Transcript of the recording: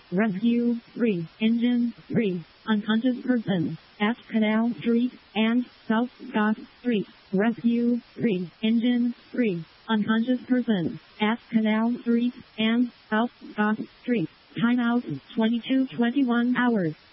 Rescue 3. Engine 3. Unconscious person at Canal Street and South Scott Street. Rescue 3. Engine 3. Unconscious person at Canal Street and South Scott Street. Timeout 22:21 hours.